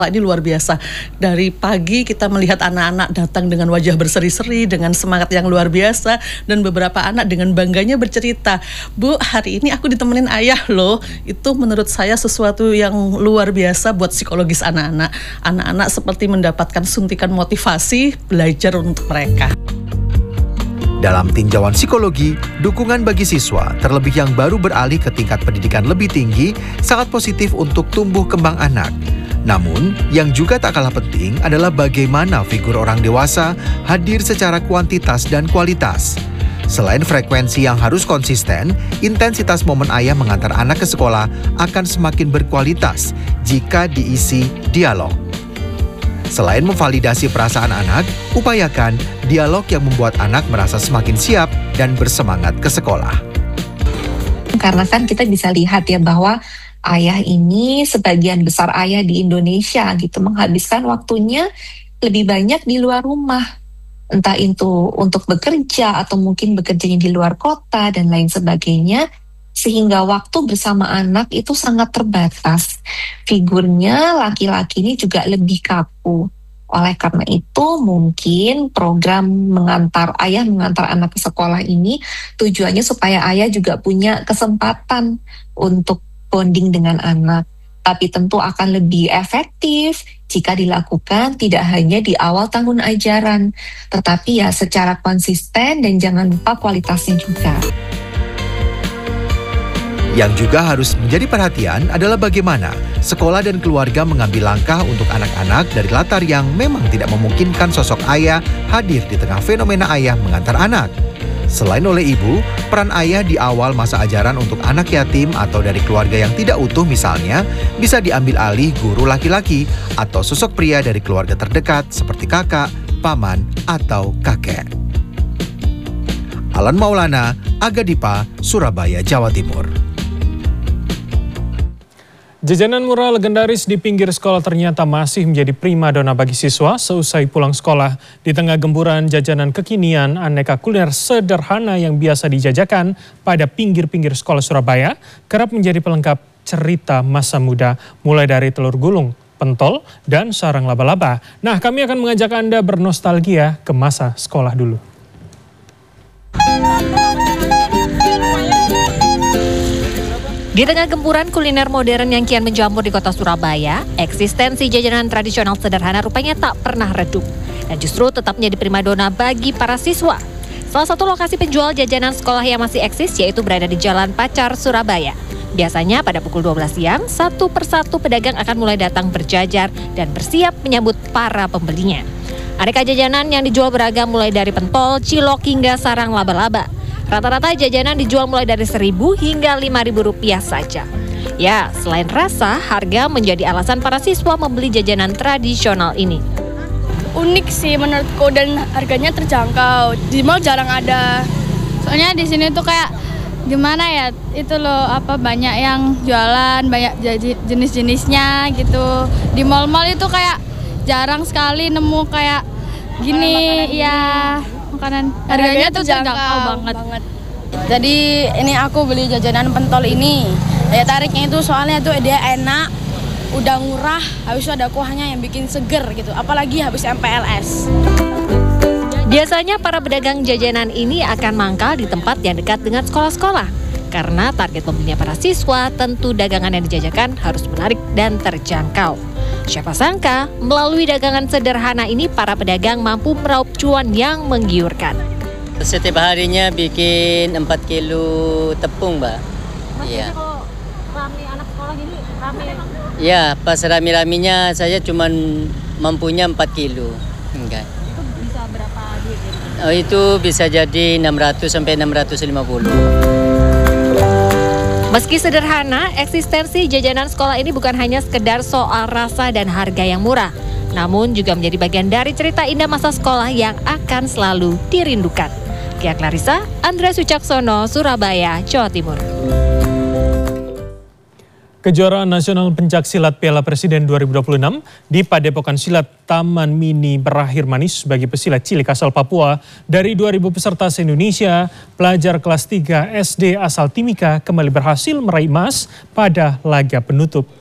Ini luar biasa. Dari pagi kita melihat anak-anak datang dengan wajah berseri-seri, dengan semangat yang luar biasa, dan beberapa anak dengan bangganya bercerita, "Bu, hari ini aku ditemenin ayah loh." Itu menurut saya sesuatu yang luar biasa buat psikologis anak-anak. Anak-anak seperti mendapatkan suntikan motivasi belajar untuk mereka. Dalam tinjauan psikologi, dukungan bagi siswa, terlebih yang baru beralih ke tingkat pendidikan lebih tinggi, sangat positif untuk tumbuh kembang anak. Namun, yang juga tak kalah penting adalah bagaimana figur orang dewasa hadir secara kuantitas dan kualitas. Selain frekuensi yang harus konsisten, intensitas momen ayah mengantar anak ke sekolah akan semakin berkualitas jika diisi dialog. Selain memvalidasi perasaan anak, upayakan dialog yang membuat anak merasa semakin siap dan bersemangat ke sekolah. Karena kan kita bisa lihat ya bahwa ayah ini, sebagian besar ayah di Indonesia gitu, menghabiskan waktunya lebih banyak di luar rumah. Entah itu untuk bekerja atau mungkin bekerjanya di luar kota dan lain sebagainya. Sehingga waktu bersama anak itu sangat terbatas. Figurnya laki-laki ini juga lebih kaku. Oleh karena itu mungkin program ayah mengantar anak ke sekolah ini tujuannya supaya ayah juga punya kesempatan untuk bonding dengan anak, tapi tentu akan lebih efektif jika dilakukan tidak hanya di awal tahun ajaran, tetapi ya secara konsisten dan jangan lupa kualitasnya juga. Yang juga harus menjadi perhatian adalah bagaimana sekolah dan keluarga mengambil langkah untuk anak-anak dari latar yang memang tidak memungkinkan sosok ayah hadir di tengah fenomena ayah mengantar anak. Selain oleh ibu, peran ayah di awal masa ajaran untuk anak yatim atau dari keluarga yang tidak utuh misalnya, bisa diambil alih guru laki-laki atau sosok pria dari keluarga terdekat seperti kakak, paman, atau kakek. Alan Maulana, Aga Dipa, Surabaya, Jawa Timur. Jajanan murah legendaris di pinggir sekolah ternyata masih menjadi primadona bagi siswa seusai pulang sekolah. Di tengah gempuran jajanan kekinian, aneka kuliner sederhana yang biasa dijajakan pada pinggir-pinggir sekolah Surabaya kerap menjadi pelengkap cerita masa muda, mulai dari telur gulung, pentol, dan sarang laba-laba. Nah, kami akan mengajak Anda bernostalgia ke masa sekolah dulu. Di tengah gempuran kuliner modern yang kian menjamur di kota Surabaya, eksistensi jajanan tradisional sederhana rupanya tak pernah redup dan justru tetap menjadi primadona bagi para siswa. Salah satu lokasi penjual jajanan sekolah yang masih eksis yaitu berada di Jalan Pacar, Surabaya. Biasanya pada pukul 12 siang, satu persatu pedagang akan mulai datang berjajar dan bersiap menyambut para pembelinya. Aneka jajanan yang dijual beragam mulai dari pentol, cilok hingga sarang laba-laba. Rata-rata jajanan dijual mulai dari Rp1.000 hingga Rp5.000 saja. Ya, selain rasa, harga menjadi alasan para siswa membeli jajanan tradisional ini. Unik sih menurutku dan harganya terjangkau. Di mall jarang ada. Soalnya di sini tuh kayak gimana ya? Itu loh banyak yang jualan, banyak jenis-jenisnya gitu. Di mall-mall itu kayak jarang sekali nemu kayak gini ya. Makanan harganya tuh terjangkau banget. Jadi ini aku beli jajanan pentol ini. Daya tariknya itu soalnya tuh dia enak, udah murah, habis itu ada kuahnya yang bikin seger gitu. Apalagi habis MPLS. Biasanya para pedagang jajanan ini akan mangkal di tempat yang dekat dengan sekolah-sekolah. Karena target pembelinya para siswa, tentu dagangan yang dijajakan harus menarik dan terjangkau. Siapa sangka, melalui dagangan sederhana ini para pedagang mampu meraup cuan yang menggiurkan. Setiap harinya bikin 4 kilo tepung, Mbak. Iya. Kalau rame anak sekolah gini, rame? Iya, pas rame-ramenya saya cuma mampunya 4 kilo. Enggak. Itu bisa berapa duit? Oh, itu bisa jadi 600 sampai 650. Meski sederhana, eksistensi jajanan sekolah ini bukan hanya sekedar soal rasa dan harga yang murah, namun juga menjadi bagian dari cerita indah masa sekolah yang akan selalu dirindukan. Kia Clarissa, Andreas Wicaksono, Surabaya, Jawa Timur. Kejuaraan Nasional Pencaksilat Piala Presiden 2026 di Padepokan Silat Taman Mini berakhir manis bagi pesilat cilik asal Papua. Dari 2.000 peserta se-Indonesia, pelajar kelas 3 SD asal Timika kembali berhasil meraih emas pada laga penutup.